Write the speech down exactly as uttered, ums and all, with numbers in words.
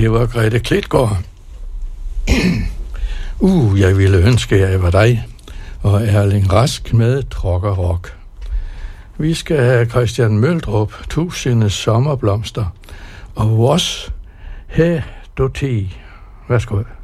det var Grete Klitgaard. uh, jeg ville ønske, at jeg var dig, og Erling Rask med Trok og Rock. Vi skal have Christian Møldrup, Tusindes sommerblomster, og vores He Doti. Værsgo.